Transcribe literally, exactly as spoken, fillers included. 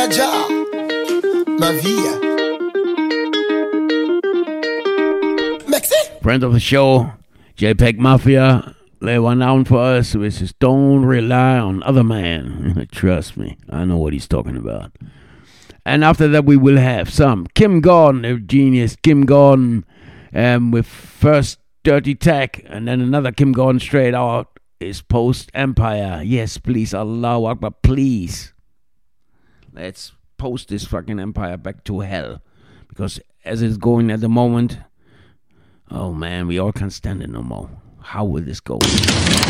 Ma vie. Friend of the show, JPEG Mafia, lay one down for us, which is don't rely on other man. Trust me, I know what he's talking about. And after that, we will have some Kim Gordon, the genius Kim Gordon, um, with first Dirty Tech, and then another Kim Gordon straight out is Post Empire. Yes, please, Allahu Akbar, please. Let's post this fucking empire back to hell. Because as it's going at the moment, oh man, we all can't stand it no more. How will this go?